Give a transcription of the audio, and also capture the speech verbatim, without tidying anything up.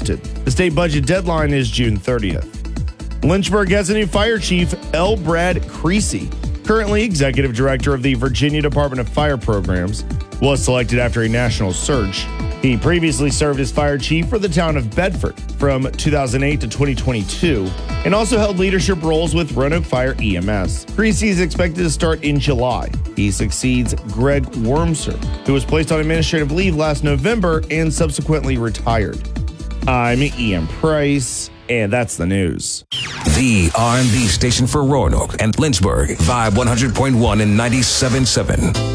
posted. The state budget deadline is June thirtieth. Lynchburg has a new fire chief, L. Brad Creasy, currently executive director of the Virginia Department of Fire Programs, was selected after a national search. He previously served as fire chief for the town of Bedford from two thousand eight to twenty twenty-two and also held leadership roles with Roanoke Fire E M S. Creasy is expected to start in July. He succeeds Greg Wormser, who was placed on administrative leave last November and subsequently retired. I'm Ian Price, and that's the news. The R and B station for Roanoke and Lynchburg, Vibe one hundred point one and ninety-seven point seven.